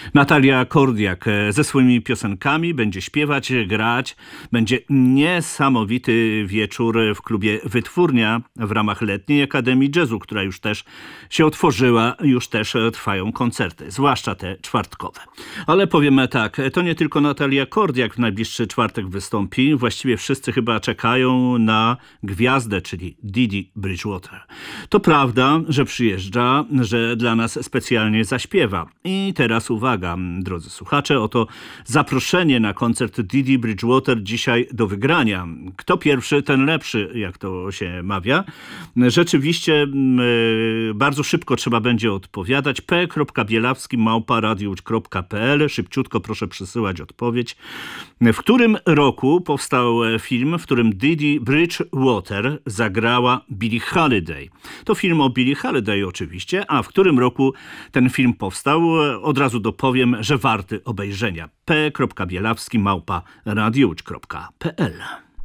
Natalia Kordiak ze swoimi piosenkami będzie śpiewać, grać. Będzie niesamowity wieczór w klubie Wytwórnia w ramach Letniej Akademii Jazzu, która już też się otworzyła, już też trwają koncerty, zwłaszcza te czwartkowe. Ale powiemy tak, to nie tylko Natalia Kordiak w najbliższy czwartek wystąpi. Właściwie wszyscy chyba czekają na gwiazdę, czyli Didi Bridgewater. To prawda, że przyjeżdża, że dla nas specjalnie zaśpiewa. I teraz uwaga, drodzy słuchacze, oto zaproszenie na koncert Didi Bridgewater dzisiaj do wygrania. Kto pierwszy, ten lepszy, jak to się mawia. Rzeczywiście bardzo szybko trzeba będzie odpowiadać. p.bielawski@radiowódź.pl. Szybciutko proszę przysyłać odpowiedź. W którym roku powstał film, w którym Didi Bridgewater zagrała Billie Holiday? To film o Billie Holiday oczywiście, a w którym roku ten film powstał? Od razu dopowiem, że warty obejrzenia. p.bielawski@radiowódź.pl.